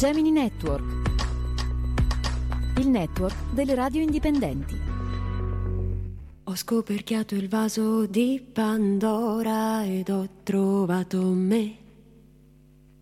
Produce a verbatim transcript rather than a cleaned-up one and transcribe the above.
Gemini Network, il network delle radio indipendenti. Ho scoperchiato il vaso di Pandora ed ho trovato me.